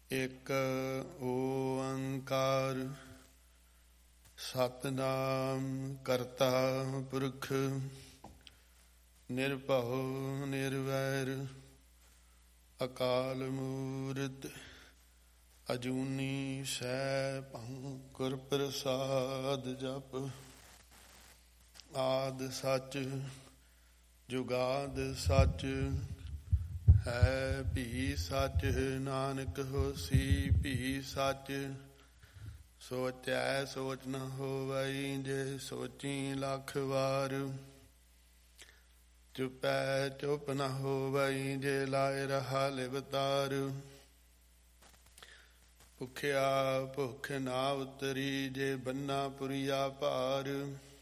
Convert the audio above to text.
ਇਕ ਓੰਕਾਰ ਸਤਿਨਾਮ ਕਰਤਾ ਪੁਰਖ ਨਿਰਭਉ ਨਿਰਵੈਰ ਅਕਾਲ ਮੂਰਤ ਅਜੂਨੀ ਸੈਭੰ ਗੁਰ ਪ੍ਰਸਾਦ ਜਪ। ਆਦਿ ਸੱਚ ਜੁਗਾਦ ਸੱਚ ਹੈ ਭੀ ਸੱਚ। ਨਾਨਕ ਹੋਸੀ ਭੀ ਸੱਚ। ਸੋਚੈ ਸੋਚ ਨ ਹੋਵਈ ਜੇ ਸੋਚੀ ਲੱਖ ਵਾਰ। ਚੁਪੈ ਚੁਪ ਨ ਹੋਵਈ ਜੇ ਲਾਇ ਰਹਾ ਲਿਵਤਾਰ। ਭੁਖਿਆ ਭੁਖ ਨਾ ਉਤਰੀ ਜੇ ਬੰਨਾ ਪੁਰੀਆ ਭਾਰ।